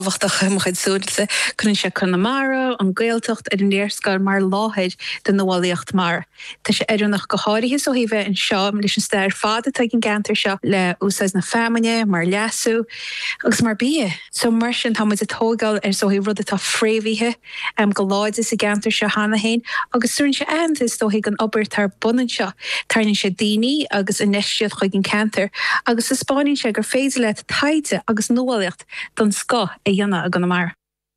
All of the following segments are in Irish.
Wachtach chuid súilse chun se Connemara an Gaeltacht ar an neerscail mar láthid den na bhálaíocht mar. Tá sé idirnach go háirithe so hí bheith an seo leis an stair fada ag an gantar seo le úsáid na feamaine mar leasú agus mar bí. So mar sin tá muid atógáil ar so hí rud atá fréimhíthe go láide sa gantar seo hana hain agus súin se antas dó hí an obair tar bunan seo tarninn sé daoine agus inisiad chuig an cantar agus sa Spáinn sé gur féidir le taide agus nuaíocht don sco dhéanana a Connemara.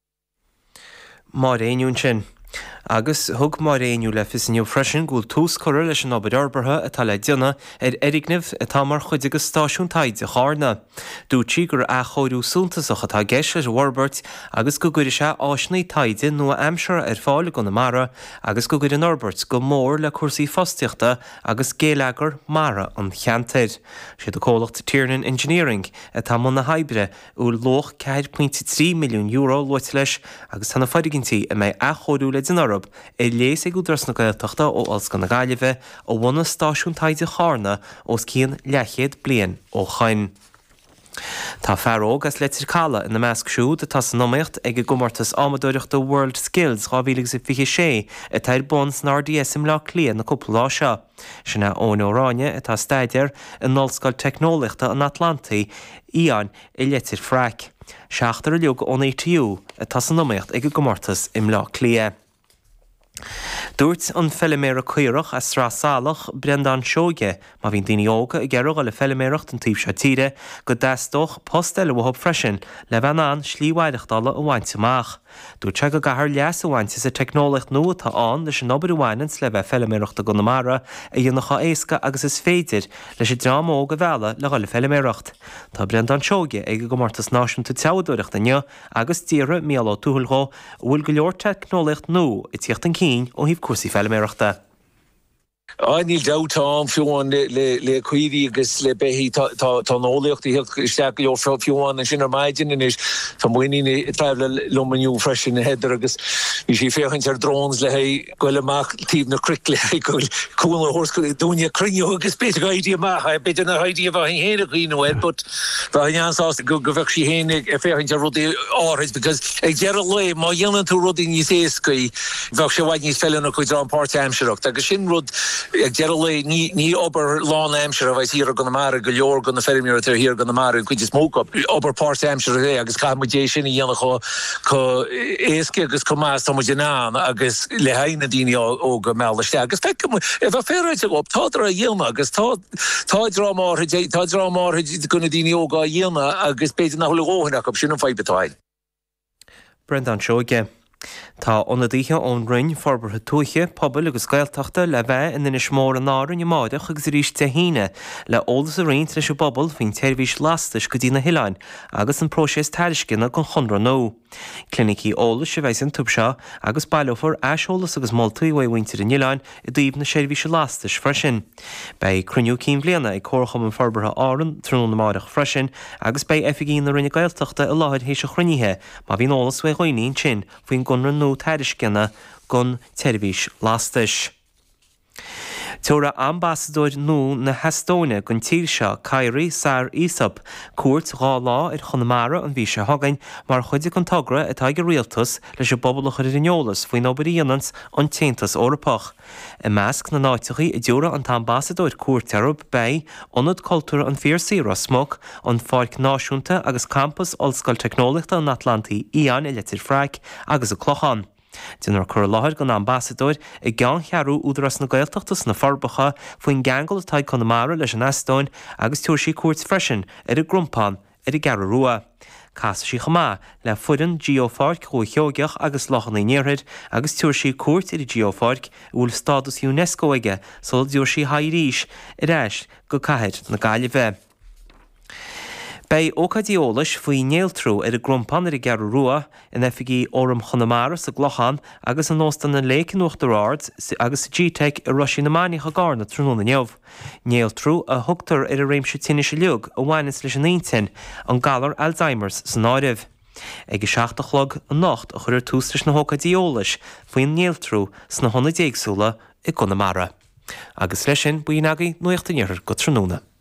Mar éonún sin. Agus thug mar réú le fisiniu freisin gúil tús choir leis an obair arbartha atá le dionna éignimh atá mar chuid agus stáisiún taide chána. Dúirtí gur a choirú súntaach atá geis leis Warbert agus go gurir se áisnaí taide nua aimseir ar fáil Connemara agus go gurir an Norbert go mór le cuasaí fostiachta agus géalagar mara an cheantair. Sé do cólacht Tiernan Engineering atá mna haibre úl loch 4.3 milliún euro loit leis agus tanna faidigintí a méid a choirú le den Arab léas ag údras na Gaeltachta ó Olscan na Gaillimhe ó bhana stáisiún taide chána os cían leichéad bliain ó chain. Tá fearóg as letir chala in na measc siúd atá san nóíocht ag gomartas amadúireacht do World Skills 2026 a tair bons na RDS im le cliain na cúpla seo. Sinna ón óráine atá staidir in nolscail technoliachta an Atlantaí íon i letir fraic. Seachtar a leog ón ATU atá san nóíocht ag gomartas im le clia. Dúirt an feliméire cuireach a srásáalach Brendan Seoige má bhín daoine óga i gcearrach le feliméireacht an tíobh se tíre go d'astóch postel le bhthb freisin le bheanán slíomhhaireachtála a bhaint amach. Dúirt se go gahar leas a bhaint is a technolacht nua tá an leis an obair bhhainans le bheith feliméireacht a Connemara a dhéanacha éasca agus is féidir leis i drám óga bheala le gáil feliméireacht. Tá Brendan Seoige ag go martas náisiúnta teadúireachta nne agus tíre míalá túthulgá bhfuil go leor technolacht nó i tíocht an cín ó híh cuasaí feliméireachta. Níl dátám fiúin le cuirí agus le behí tá nólaocht isteach leor fiúin an sin ar maidin is tá muoine trefle lumaniú freisin na heidir agus bhí sé féchaint ar drones le goil amach tíb na cric le goil cúna hórscoil dúine crinneú agus beidir gaidí amach beidir na haidí a bhain héna chuoinehil, but bhain ansásta go bheith sí hénig a féchaint ar rudí áris because ag dear le má dhéanann tú rudí níos éascaí bheith sé bhaid níos fellin chuid rá páirt aimseacht agus sin rud ag generally ní ober lá aimseir a bheith hir a Connemara go leor go na fermiúir ar hir Connemara chuid is móca ober páirt aimseir é agus chaimidé sin í dhéanana chu éasca agus comás tá ná agus le haine daoine ó go meiste agus fe if a féráid op tádra a dhéanana agus tádrá mar gona daoine óga a dhéanana agus beidir na thuóhanach op sin an feibbetáid. Brendan Seoige. Tá onadíthe ón rinn forbartha túiche pobail agus Gaeltachta le bheith in inis mór an áran i máideach agus ríiste híine le ólas a réint leis bobbal hín téirhís lastais go dtína hiáin agus an prósés tairiscinna go chunra nó. Clinicí ólas se bheith an tubseo agus bailófar eisolalas agus moltaí bhhaintir in Iláin i dtíobh na séirhís lastais freisin. Bei cruniú cín bliana ag córcham an forbartha áran trún na máideach freisin agus bei efigín na rinne Gaeltachta i láthir hééis a chrunithe má bhín ólas bheith roiín sin faoin gunran nó tairiscinna gon téirhís lastais. Tóra ambassador nó na Hestóine gon tír seo Cairí Sar Ísop cuairt gá lá ar Connemara an bhí se hagainn mar chuide an togra atá go rialtas leis a bobbal chuir rinneolalas faoin obair dhéanans an téantas Orpach. I measc na náitichaí i dúra an tá ambassador cuairt Arab bei onad cultúr an fíorsaí smog an fáic náisiúnta agus campus Olscail Technoliachta an Atlantaí íon i letir fraic agus a clochan. Dinar chur láthir gan ambassador i gceann chearú údras na Gaeltachtas na forbacha faoin gangal atá Connemara leis an Eastóin agus tuairisí cuairt freisin ar a grúmpán ar i gcearú rua. Cas sí chamá le fuidan geofáirc chu cheogeach agus lochanna níorthaid agus tuairisí cuairt ar i geofáirc bhfuil stádas UNESCO aige sol dúirsí hairíis ar eis go caithead na Gaillimhe. Bei ócadíolalas faoi néaltrú ar a grúmpán ar i gcearú rua in efigí orm Connemara sa glochan agus an nóstan na lécinúachtarrád agus sa G-Tech i Roisi na Máineach a gána trúna neamh. Néaltrú a thugtar ar a réimse tíine se leog a bhhainas leis an 19 an galar Alzheimer's san áirimh. Ag i 16 an nacht a chuir tústris na hócadíolalas faoin néaltrú sna honna déagsúla i Connemara. Agus leis sin buon agaí nuachtainnear go trúna.